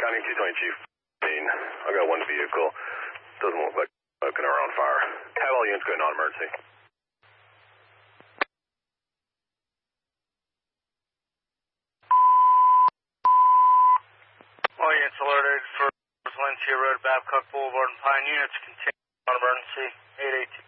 County 220 Chief. I got one vehicle. Doesn't look like smoking or on fire. Have all units going on emergency. All units alerted for Valencia Road, Babcock Boulevard, and Pine units continue on emergency. 882.